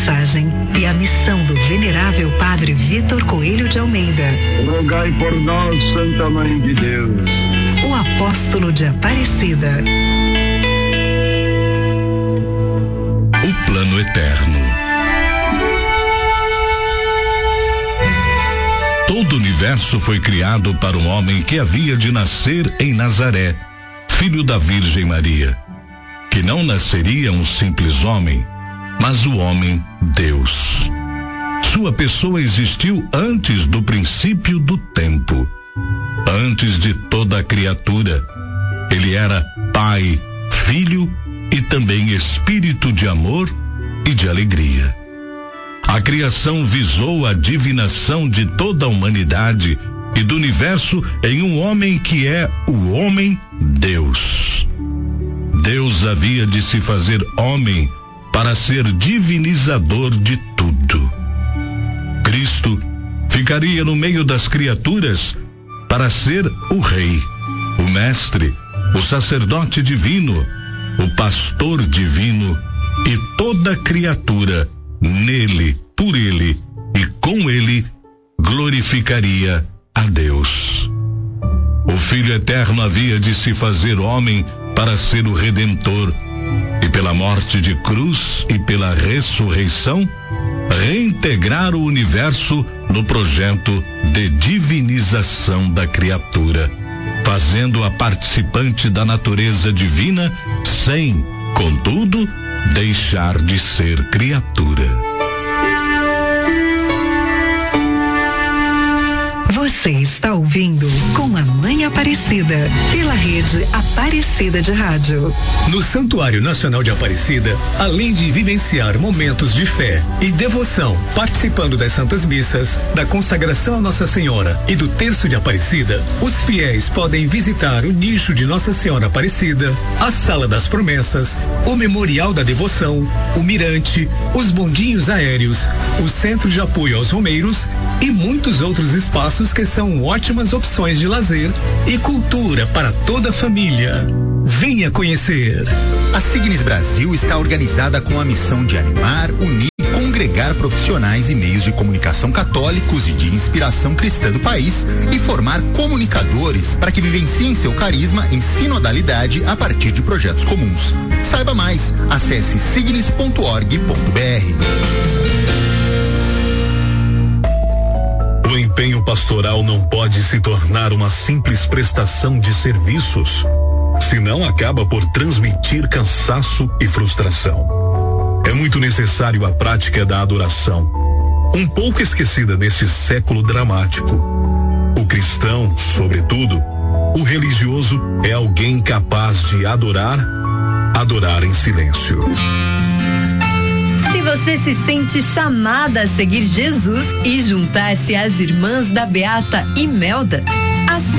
mensagem e a missão do venerável Padre Vitor Coelho de Almeida. Rogai por nós, Santa Mãe de Deus. O apóstolo de Aparecida. O plano eterno. Todo o universo foi criado para um homem que havia de nascer em Nazaré, filho da Virgem Maria, que não nasceria um simples homem, mas o homem Deus. Sua pessoa existiu antes do princípio do tempo, antes de toda a criatura. Ele era Pai, Filho e também Espírito de amor e de alegria. A criação visou a divinação de toda a humanidade e do universo em um homem que é o homem Deus. Deus havia de se fazer homem para ser divinizador de tudo. Cristo ficaria no meio das criaturas para ser o Rei, o Mestre, o sacerdote divino, o pastor divino, e toda criatura nele, por ele e com ele glorificaria a Deus. O Filho Eterno havia de se fazer homem para ser o Redentor e pela morte de cruz e pela ressurreição reintegrar o universo no projeto de divinização da criatura, fazendo-a participante da natureza divina sem, contudo, deixar de ser criatura. Você está ouvindo Com a Mãe Aparecida, pela rede Aparecida de Rádio. No Santuário Nacional de Aparecida, além de vivenciar momentos de fé e devoção, participando das Santas Missas, da consagração a Nossa Senhora e do Terço de Aparecida, os fiéis podem visitar o nicho de Nossa Senhora Aparecida, a Sala das Promessas, o Memorial da Devoção, o Mirante, os bondinhos aéreos, o Centro de Apoio aos Romeiros e muitos outros espaços que são ótimas opções de lazer e cultura para toda a família. Venha conhecer. A Signes Brasil está organizada com a missão de animar, unir e congregar profissionais e meios de comunicação católicos e de inspiração cristã do país e formar comunicadores para que vivenciem seu carisma em sinodalidade a partir de projetos comuns. Saiba mais, acesse signes.org.br. O empenho pastoral não pode se tornar uma simples prestação de serviços, senão acaba por transmitir cansaço e frustração. É muito necessário a prática da adoração, um pouco esquecida neste século dramático. O cristão, sobretudo, o religioso, é alguém capaz de adorar em silêncio. Se você se sente chamada a seguir Jesus e juntar-se às irmãs da Beata Imelda,